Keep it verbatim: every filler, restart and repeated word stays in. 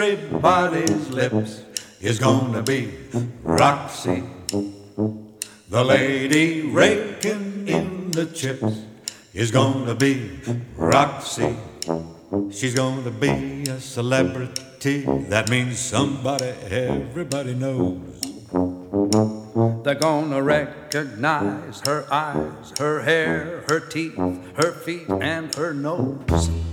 everybody's lips is gonna be Roxy, the lady raking in the chips is gonna be Roxy. She's gonna be a celebrity. That means somebody everybody knows. They're gonna recognize her eyes, her hair, her teeth, her feet, and her nose.